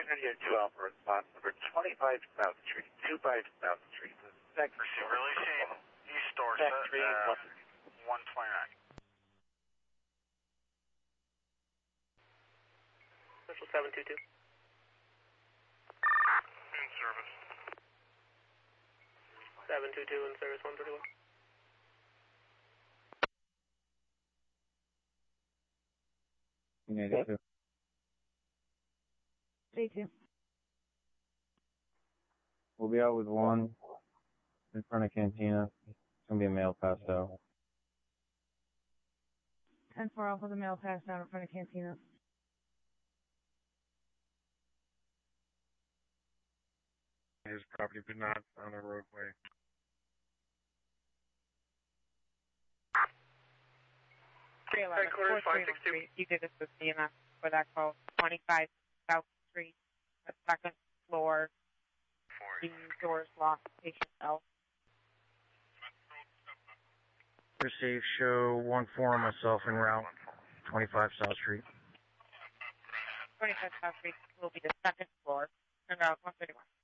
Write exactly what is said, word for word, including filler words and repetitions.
Unit two Alpha response number twenty-five South Street, twenty-five South Street. Second Receive releasing East Dorset, uh, one twenty-nine. Special seven two two. In service. seven two two in service one thirty-one. Negative. J two. We'll be out with one in front of Cantina. It's gonna be a male passed out. ten four Alpha, the male passed out in front of Cantina. His property, but not on the roadway. three eleven, Headquarters five six two. You did this with C M S for that call. twenty-five South Street, the second floor. The doors locked, patient L. Receive, show one four on myself en route, twenty-five South Street. twenty-five South Street will be the second floor, en route one thirty-one.